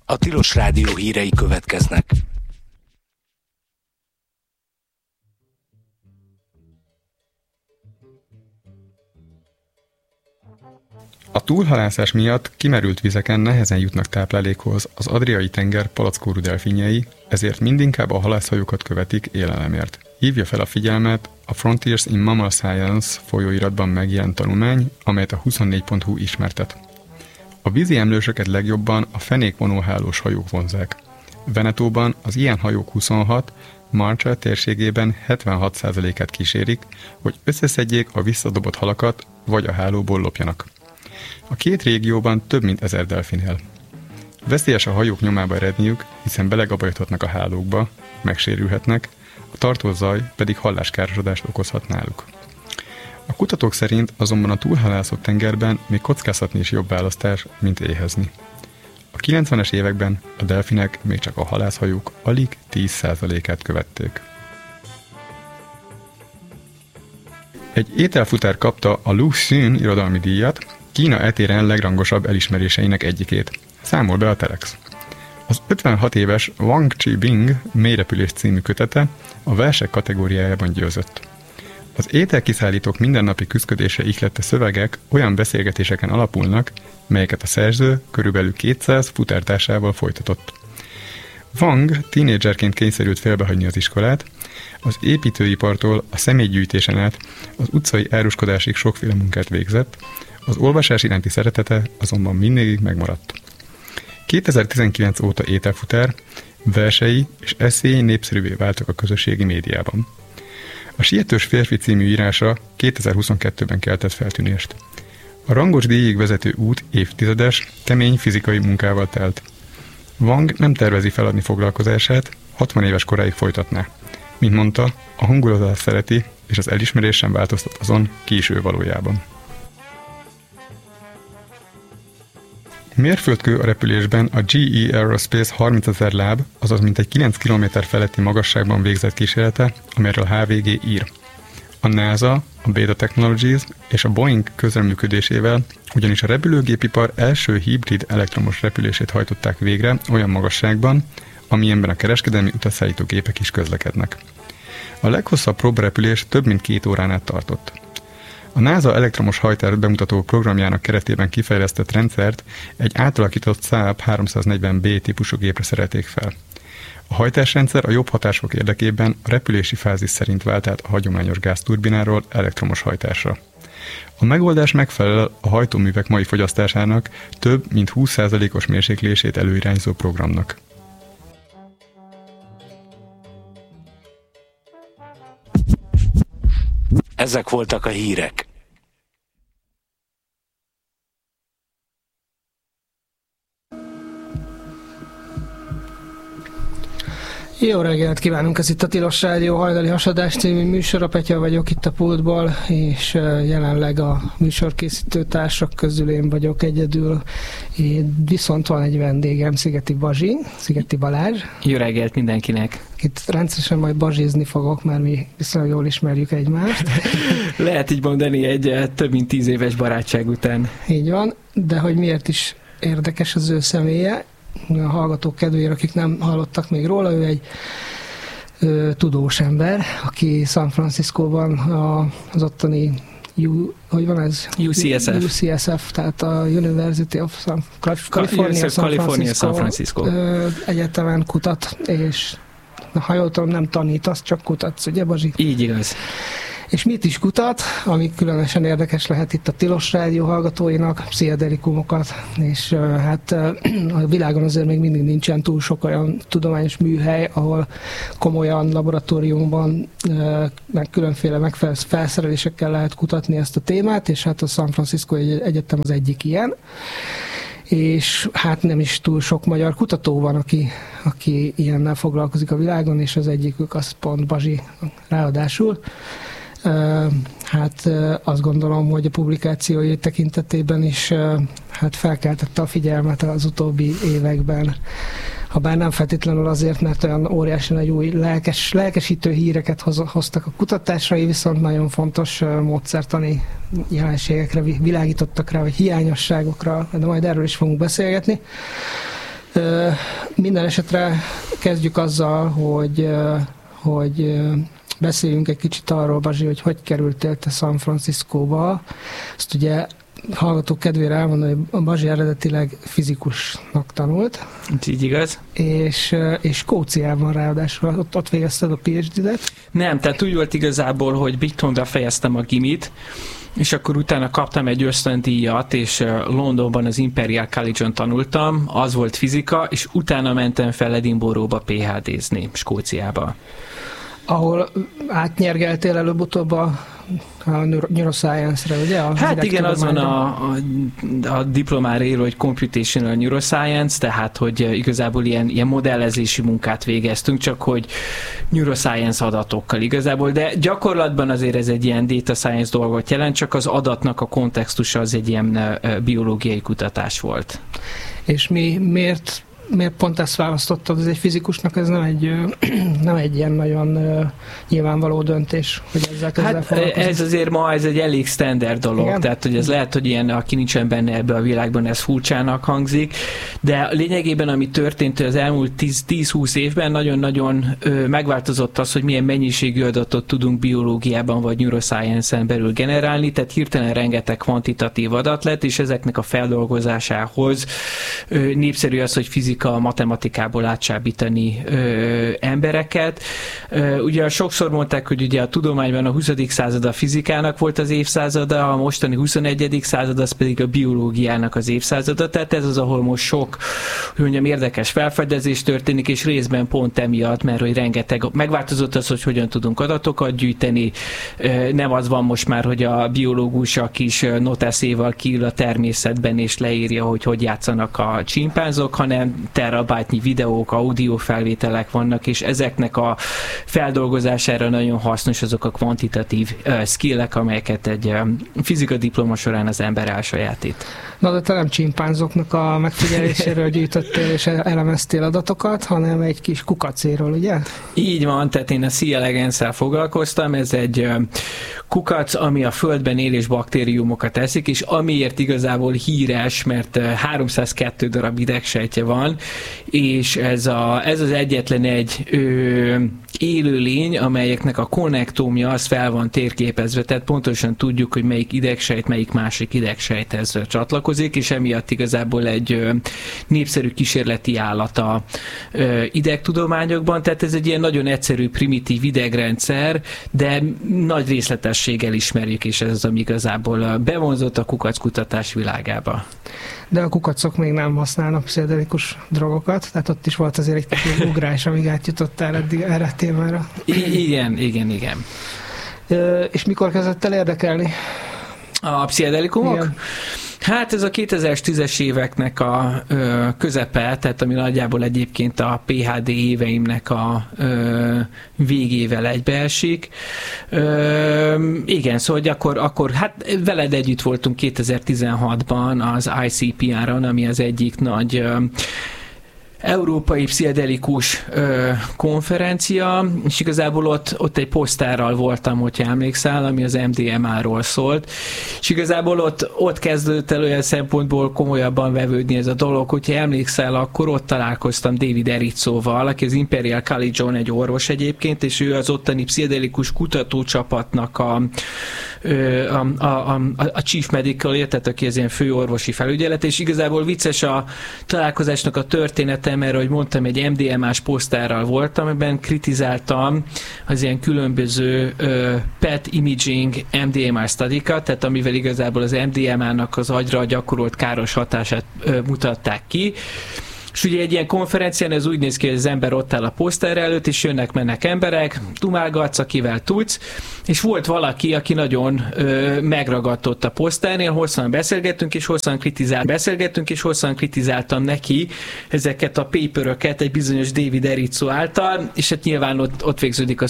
A Tilos Rádió hírei következnek. A túlhalászás miatt kimerült vizeken nehezen jutnak táplálékhoz az Adriai-tenger palackórú delfinjei, ezért mindinkább a halászhajókat követik élelemért. Hívja fel a figyelmet a Frontiers in Mammal Science folyóiratban megjelent tanulmány, amelyet a 24.hu ismertet. A vízi emlősöket legjobban a fenékvonóhálós hajók vonzák. Venetóban az ilyen hajók 26, Marshall térségében 76%-át kísérik, hogy összeszedjék a visszadobott halakat, vagy a hálóból lopjanak. A két régióban több mint 1000 delfin él. Veszélyes a hajók nyomába eredniük, hiszen belegabajodhatnak a hálókba, megsérülhetnek, a tartózaj pedig halláskárosodást okozhat náluk. A kutatók szerint azonban a túlhalászott tengerben még kockáztatni is jobb választás, mint éhezni. A 90-es években a delfinek még csak a halászhajók alig 10%-át követték. Egy ételfutár kapta a Lu Xun irodalmi díjat, Kína etéren legrangosabb elismeréseinek egyikét. Számol be a Telex. Az 56 éves Wang Chi-bing Mélyrepülés című kötete a versek kategóriájában győzött. Az ételkiszállítók mindennapi küszködése ihlette szövegek olyan beszélgetéseken alapulnak, melyeket a szerző körülbelül 200 futártársával folytatott. Wang tínédzserként kényszerült félbehagyni az iskolát, az építőipartól a személygyűjtésen át az utcai áruskodásig sokféle munkát végzett, az olvasás iránti szeretete azonban mindig megmaradt. 2019 óta ételfutár, versei és eszéi népszerűvé váltak a közösségi médiában. A Sietős férfi című írása 2022-ben keltett feltűnést. A rangos díjig vezető út évtizedes, kemény fizikai munkával telt. Wang nem tervezi feladni foglalkozását, 60 éves koráig folytatná. Mint mondta, a hangulatot szereti, és az elismerés sem változtat azon, ki is ő valójában. Mérföldkő a repülésben a GE Aerospace 30 000 láb, azaz mintegy 9 km feletti magasságban végzett kísérlete, amelyről a HVG ír. A NASA, a Beta Technologies és a Boeing közreműködésével ugyanis a repülőgépipar első hibrid elektromos repülését hajtották végre olyan magasságban, amilyenben a kereskedelmi utasszállító gépek is közlekednek. A leghosszabb próbarepülés több mint 2 órán át tartott. A NASA elektromos hajtás bemutató programjának keretében kifejlesztett rendszert egy átalakított Saab 340B típusú gépre szerelték fel. A hajtásrendszer a jobb hatások érdekében a repülési fázis szerint vált át a hagyományos gázturbináról elektromos hajtásra. A megoldás megfelel a hajtóművek mai fogyasztásának több mint 20%-os mérséklését előirányzó programnak. Ezek voltak a hírek. Jó reggelt kívánunk, ez itt a Tilos Rádió hajnali hasadás című műsora, Petya vagyok itt a pultból, és jelenleg a műsorkészítő társak közül én vagyok egyedül, viszont van egy vendégem, Szigeti Bazsi, Szigeti Balázs. Jó reggelt mindenkinek! Itt rendszeresen majd bazsizni fogok, mert mi viszonylag jól ismerjük egymást. Lehet így mondani egy több mint 10 éves barátság után. Így van, de hogy miért is érdekes az ő személye, a hallgatók kedvéért, akik nem hallottak még róla, ő egy tudós ember, aki San Franciscóban az ottani UCSF, tehát a University of California San Francisco egyetemen kutat, és ha jól tudom, nem tanítasz, csak kutatsz, ugye Bazsi? Így igaz. És mit is kutat, ami különösen érdekes lehet itt a Tilos Rádió hallgatóinak, pszichedelikumokat, és hát a világon azért még mindig nincsen túl sok olyan tudományos műhely, ahol komolyan laboratóriumban meg különféle megfelszerelésekkel lehet kutatni ezt a témát, és hát a San Francisco Egyetem az egyik ilyen. És hát nem is túl sok magyar kutató van, aki ilyennel foglalkozik a világon, és az egyikük az pont Bazsi ráadásul. Hát azt gondolom, hogy a publikációi tekintetében is hát felkeltette a figyelmet az utóbbi években. Habár nem feltétlenül azért, mert olyan óriási nagy új lelkesítő híreket hoztak a kutatásai, viszont nagyon fontos módszertani jelenségekre világítottak rá, vagy hiányosságokra, de majd erről is fogunk beszélgetni. Minden esetre kezdjük azzal, hogy beszéljünk egy kicsit arról, Bazsi, hogy kerültél te San Franciscóba. Ezt ugye hallgatók kedvére elmondom, hogy a Bazsi eredetileg fizikusnak tanult. Így igaz. És Skóciában ráadásul ott végezted a PhD-det? Nem, tehát úgy volt igazából, hogy Brightonra fejeztem a gimit, és akkor utána kaptam egy ösztöndíjat, és Londonban az Imperial College-on tanultam, az volt fizika, és utána mentem fel Edinburghba PhD-zni, Skóciába. Ahol átnyergeltél előbb-utóbb a neuroscience-re, ugye? Hát igen, az van a diplomára író, hogy computational neuroscience, tehát hogy igazából ilyen modellezési munkát végeztünk, csak hogy neuroscience adatokkal igazából, de gyakorlatban azért ez egy ilyen data science dolgot jelent, csak az adatnak a kontextusa az egy ilyen biológiai kutatás volt. És miért pont ezt választottad? Ez egy fizikusnak, ez nem egy ilyen nagyon nyilvánvaló döntés, hogy ezzel foglalkozni. Ez azért ma ez egy elég standard dolog, igen? Tehát hogy ez lehet, hogy ilyen, aki nincsen benne ebbe a világban, ez furcsának hangzik, de lényegében ami történt az elmúlt 10-20 évben, nagyon-nagyon megváltozott az, hogy milyen mennyiségű adatot tudunk biológiában vagy neuroscience-en belül generálni, tehát hirtelen rengeteg kvantitatív adat lett, és ezeknek a feldolgozásához népszerű az, hogy fizika matematikából átsábítani embereket. Ugye sokszor mondták, hogy ugye a tudományban a 20. század a fizikának volt az évszázada, a mostani 21. század az pedig a biológiának az évszázada, tehát ez az, ahol most sok, hogy mondjam, érdekes felfedezés történik, és részben pont emiatt, mert hogy rengeteg megváltozott az, hogy hogyan tudunk adatokat gyűjteni. Nem az van most már, hogy a biológus a kis noteszéval kiül a természetben, és leírja, hogy játszanak a csimpánzok, hanem terabájtnyi videók, audiófelvételek vannak, és ezeknek a feldolgozására nagyon hasznos azok a kvantitatív skillek, amelyeket egy fizika diploma során az ember elsajátít. Na, de te nem csimpánzoknak a megfigyeléséről gyűjtöttél és elemeztél adatokat, hanem egy kis kukacéről, ugye? Így van, tehát én a C. elegans-szel foglalkoztam, ez egy kukac, ami a földben él és baktériumokat eszik, és amiért igazából híres, mert 302 darab idegsejtje van, és ez az egyetlen egy élőlény, amelyeknek a konnektómja az fel van térképezve, tehát pontosan tudjuk, hogy melyik idegsejt, melyik másik idegsejthez csatlakozik, és emiatt igazából egy népszerű kísérleti állat a idegtudományokban, tehát ez egy ilyen nagyon egyszerű, primitív idegrendszer, de nagy részletességgel ismerjük, és ez az, ami igazából bevonzott a kukackutatás világába. De a kukacok még nem használnak pszichedelikus drogokat, tehát ott is volt azért egy kicsit ugrás, amíg átjutottál eddig erre a témára. Igen. És mikor kezdett el érdekelni? A pszichedelikumok? Igen. Hát ez a 2010-es éveknek a közepe, tehát ami nagyjából egyébként a PhD éveimnek a végével egybeesik. Igen, szóval akkor hát veled együtt voltunk 2016-ban az ICPR-on, ami az egyik nagy európai pszichedelikus konferencia, és igazából ott egy posztárral voltam, hogyha emlékszel, ami az MDMA-ról szólt, és igazából ott kezdődött el olyan szempontból komolyabban vevődni ez a dolog, hogyha emlékszel, akkor ott találkoztam David Eritzóval, aki az Imperial College-on egy orvos egyébként, és ő az ottani pszichedelikus kutatócsapatnak a chief medical, tehát aki az ilyen főorvosi felügyelet, és igazából vicces a találkozásnak a története, mert ahogy mondtam, egy MDMA-s posztárral voltam, ebben kritizáltam az ilyen különböző PET imaging MDMA studikat, tehát amivel igazából az MDMA-nak az agyra gyakorolt káros hatását mutatták ki. És ugye egy ilyen konferencián ez úgy néz ki, hogy az ember ott áll a poszter előtt, és jönnek-mennek emberek, dumálgatsz, akivel tudsz, és volt valaki, aki nagyon megragadtott a poszternél, hosszan beszélgettünk, és hosszan kritizáltam neki ezeket a paperöket egy bizonyos David Eritzó által, és hát nyilván ott végződik a